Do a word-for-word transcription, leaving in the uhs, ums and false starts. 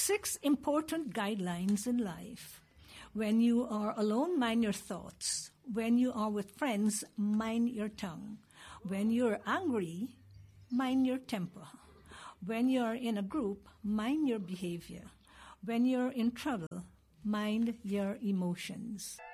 Six important guidelines in life. When you are alone, mind your thoughts. When you are with friends, mind your tongue. When you're angry, mind your temper. When you're in a group, mind your behavior. When you're in trouble, mind your emotions.